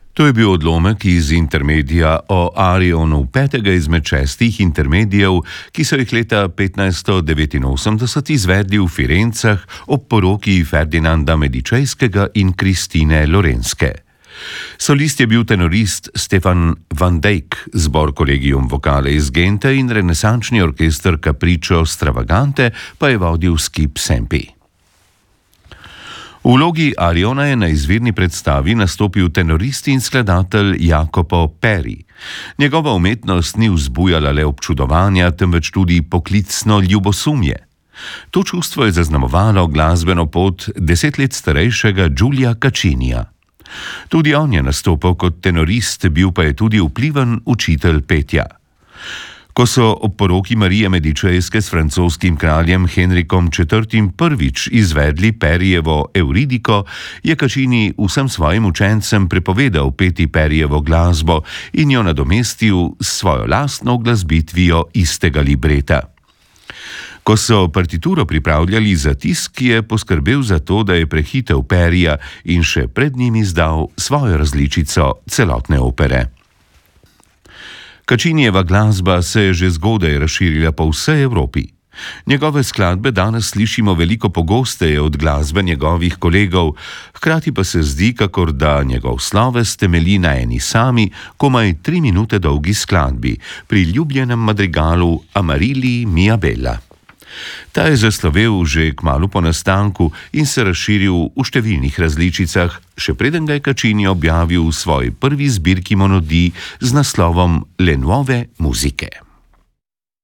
To je bil odlomek iz intermedija o Arionu, petega izmed 6 intermedijev, ki so jih leta 1589 izvedli v Firencah ob poroki Ferdinanda Medičejskega in Kristine Lorenske. Solist je bil tenorist Stefan van Dijk, zbor Collegium Vocale iz Gente in renesančni orkester Capriccio Stravagante pa je vodil Skip Sempi. V vlogi Ariona je na izvirni predstavi nastopil tenorist in skladatelj Jacopo Peri. Njegova umetnost ni vzbujala le občudovanja, temveč tudi poklicno ljubosumje. To čustvo je zaznamovalo glasbeno pot 10 let starejšega Giulia Caccinija. Tudi on je nastopal kot tenorist, bil pa je tudi vpliven učitelj petja. Ko so ob poroki Marije Medičejske s francoskim kraljem Henrikom IV. Prvič izvedli Perijevo Euridiko, je Caccini vsem svojim učencem prepovedal peti Perijevo glasbo in jo nadomestil s svojo lastno glasbitvijo istega libreta. Ko so partituro pripravljali za tisk, je poskrbel za to, da je prehitel Perija in še pred njim izdal svojo različico celotne opere. Caccinijeva glasba se je že zgodaj razširila po vsej Evropi. Njegove skladbe danes slišimo veliko pogosteje od glasbe njegovih kolegov, hkrati pa se zdi, kakor da njegov sloves temelji na eni sami, komaj 3 minute dolgi skladbi, priljubljenem madrigalu Amarilli mia bella. Ta je zaslovel že kmalu po nastanku in se razširil v številnih različicah, še preden ga je Caccini objavil v svoji prvi zbirki monodij z naslovom Le nuove musiche.